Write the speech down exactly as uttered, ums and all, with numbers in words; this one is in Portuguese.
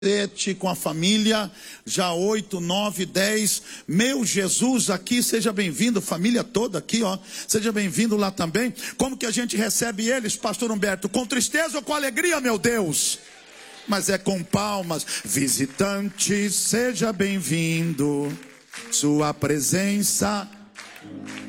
com a família, já oito, nove, dez, meu Jesus aqui, seja bem-vindo, família toda aqui, ó, seja bem-vindo lá também. Como que a gente recebe eles, pastor Humberto? Com tristeza ou com alegria, meu Deus? Mas é com palmas. Visitante, seja bem-vindo, sua presença